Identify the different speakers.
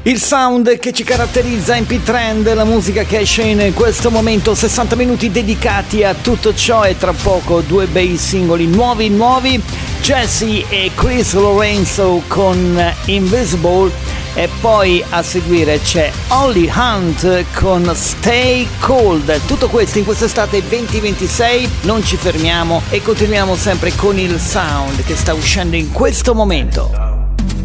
Speaker 1: Il sound che ci caratterizza in P-Trend, la musica che esce in questo momento, 60 minuti dedicati a tutto ciò e tra poco due bei singoli nuovi, Jesse e Chris Lorenzo con Invisible e poi a seguire c'è Holly Hunt con Stay Cold. Tutto questo in quest'estate 2026, non ci fermiamo e continuiamo sempre con il sound che sta uscendo in questo momento.